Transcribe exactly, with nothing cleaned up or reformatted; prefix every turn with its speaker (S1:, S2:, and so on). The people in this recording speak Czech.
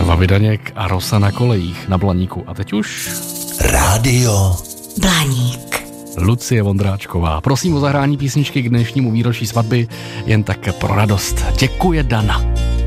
S1: Eva Vydaněk a Rosa na kolejích na Blaníku. A teď už...
S2: Rádio
S3: Blaník.
S1: Lucie Vondráčková. Prosím o zahrání písničky k dnešnímu výročí svatby, jen tak pro radost. Děkuje Dana.